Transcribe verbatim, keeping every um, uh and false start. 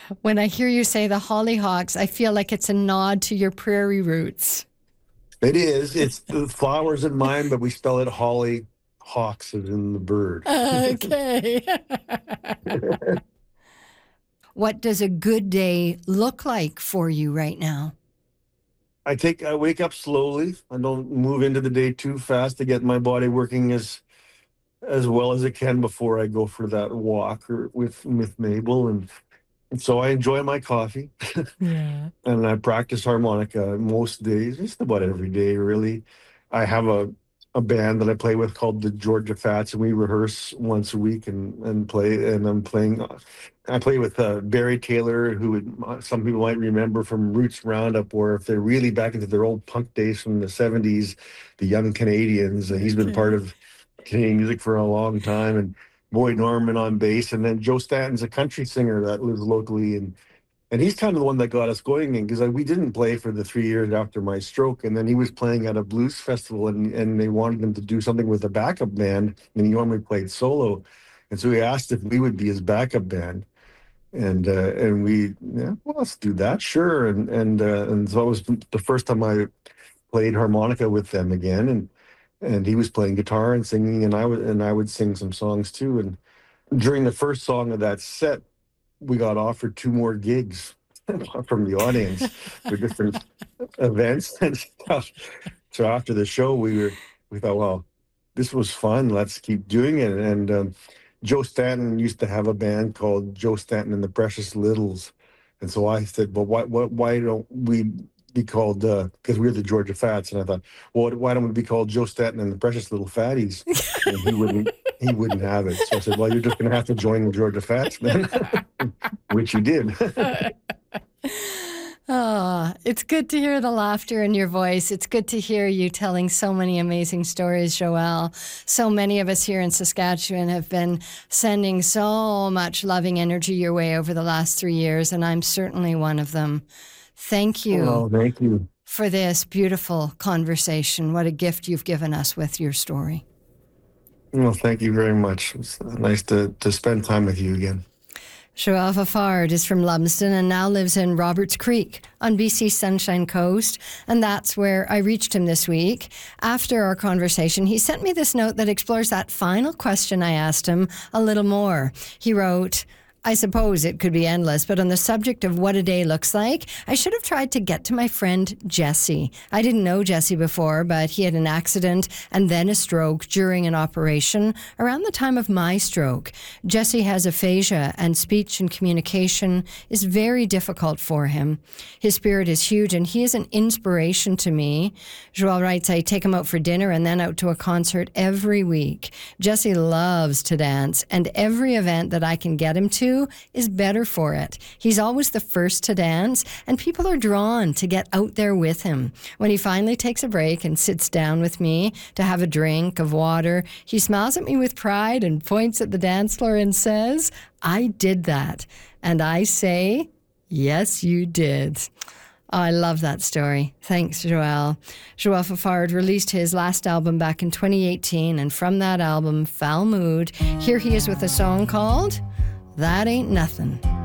When I hear you say the Hollyhocks, I feel like it's a nod to your prairie roots. It is. It's the flowers in mine, but we spell it Holly Hawks as in the bird. Okay. What does a good day look like for you right now? I take I wake up slowly. I don't move into the day too fast to get my body working as as well as it can before I go for that walk or with with Mabel, and, and so I enjoy my coffee. Yeah. And I practice harmonica most days, just about every day, really. I have a a band that I play with called the Georgia Fats, and we rehearse once a week and and play. And I'm playing. I play with uh, Barry Taylor, who would, some people might remember from Roots Roundup, or if they're really back into their old punk days from the seventies, the Young Canadians. And he's been Okay. part of Canadian music for a long time. And Boyd Norman on bass, and then Joe Stanton's a country singer that lives locally, and and he's kind of the one that got us going in, because we didn't play for the three years after my stroke, and then he was playing at a blues festival, and, and they wanted him to do something with a backup band, and he normally played solo, and so he asked if we would be his backup band, and uh, and we yeah, well, let's do that, sure, and and uh, and so it was the first time I played harmonica with them again, and and he was playing guitar and singing, and I would and I would sing some songs too, and during the first song of that set, we got offered two more gigs from the audience for different events and stuff. So after the show, we were we thought, well, this was fun. Let's keep doing it. And um, Joe Stanton used to have a band called Joe Stanton and the Precious Littles, and so I said, well, why why, why don't we be called? Because uh, we're the Georgia Fats, and I thought, well, why don't we be called Joe Stanton and the Precious Little Fatties? And he wouldn't. He wouldn't have it. So I said, well, you're just going to have to join the Georgia Fats then, which he did. Oh, it's good to hear the laughter in your voice. It's good to hear you telling so many amazing stories, Joelle. So many of us here in Saskatchewan have been sending so much loving energy your way over the last three years, and I'm certainly one of them. Thank you. Oh, thank you. For this beautiful conversation. What a gift you've given us with your story. Well, thank you very much. It's nice to, to spend time with you again. Joelle Fafard is from Lumsden and now lives in Roberts Creek on B C's Sunshine Coast, and that's where I reached him this week. After our conversation, he sent me this note that explores that final question I asked him a little more. He wrote, I suppose it could be endless, but on the subject of what a day looks like, I should have tried to get to my friend Jesse. I didn't know Jesse before, but he had an accident and then a stroke during an operation around the time of my stroke. Jesse has aphasia, and speech and communication is very difficult for him. His spirit is huge, and he is an inspiration to me. Joelle writes, I take him out for dinner and then out to a concert every week. Jesse loves to dance, and every event that I can get him to is better for it. He's always the first to dance, and people are drawn to get out there with him. When he finally takes a break and sits down with me to have a drink of water, he smiles at me with pride and points at the dance floor and says, I did that. And I say, yes, you did. Oh, I love that story. Thanks, Joelle. Joelle Fafard released his last album back in twenty eighteen, and from that album, Foul Mood, here he is with a song called That Ain't Nothing.